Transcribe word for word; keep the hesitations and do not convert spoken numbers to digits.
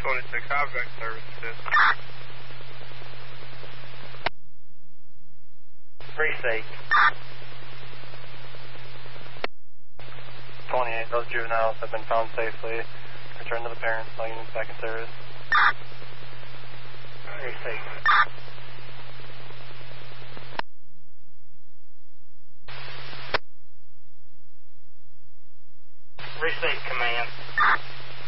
twenty-six, object service assist. Precinct. twenty-eight, those juveniles have been found safely. Return to the parents, all units back in service. Precinct. Precinct command.